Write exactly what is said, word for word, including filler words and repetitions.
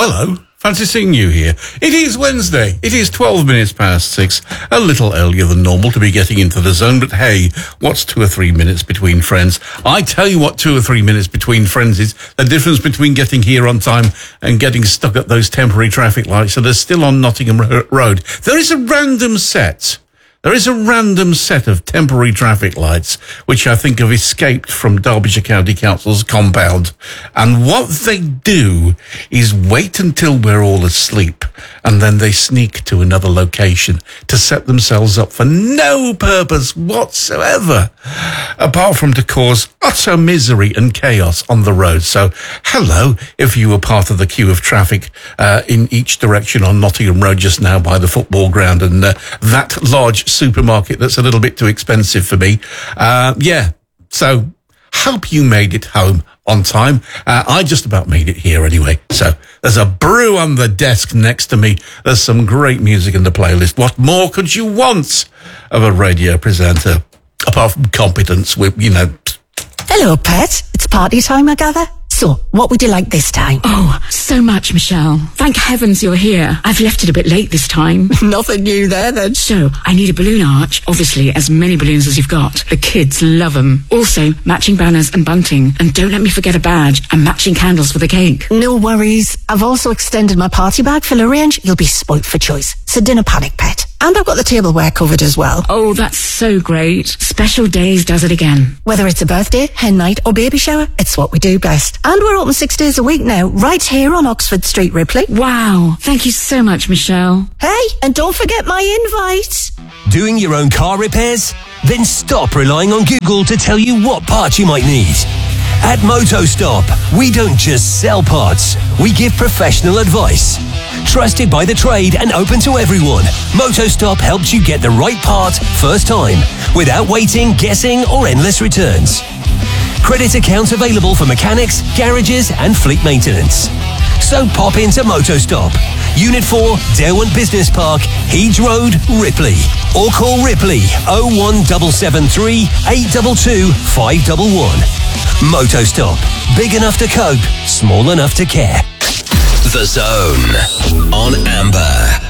Hello. Fancy seeing you here. It is Wednesday. It is twelve minutes past six. A little earlier than normal to be getting into the zone, but hey, what's two or three minutes between friends? I tell you what two or three minutes between friends is. The difference between getting here on time and getting stuck at those temporary traffic lights that are still on Nottingham Road. There is a random set. There is a random set of temporary traffic lights which I think have escaped from Derbyshire County Council's compound. And what they do is wait until we're all asleep and then they sneak to another location to set themselves up for no purpose whatsoever, apart from to cause utter misery and chaos on the road. So, hello, if you were part of the queue of traffic uh, in each direction on Nottingham Road just now by the football ground and uh, that large supermarket that's a little bit too expensive for me. Uh, yeah, so hope you made it home on time. Uh, I just about made it here anyway. So there's a brew on the desk next to me. There's some great music in the playlist. What more could you want of a radio presenter apart from competence with, you know... Hello, Pet. It's party time, I gather. So, what would you like this time? Oh, so much, Michelle. Thank heavens you're here. I've left it a bit late this time. Nothing new there, then. So, I need a balloon arch. Obviously, as many balloons as you've got. The kids love them. Also, matching banners and bunting. And don't let me forget a badge and matching candles for the cake. No worries. I've also extended my party bag for the range. You'll be spoilt for choice. So, dinner panic, Pet. And I've got the tableware covered as well. Oh, that's so great. Special Days does it again. Whether it's a birthday, hen night or baby shower, it's what we do best. And we're open six days a week now, right here on Oxford Street, Ripley. Wow. Thank you so much, Michelle. Hey, and don't forget my invite. Doing your own car repairs? Then stop relying on Google to tell you what parts you might need. At MotoStop, we don't just sell parts, we give professional advice. Trusted by the trade and open to everyone, MotoStop helps you get the right part first time, without waiting, guessing, or endless returns. Credit accounts available for mechanics, garages, and fleet maintenance. So pop into MotoStop, Unit four, Derwent Business Park, Heeds Road, Ripley. Or call Ripley oh one seven seven three, eight two two, five one one. MotoStop. Big enough to cope, small enough to care. The Zone on Amber.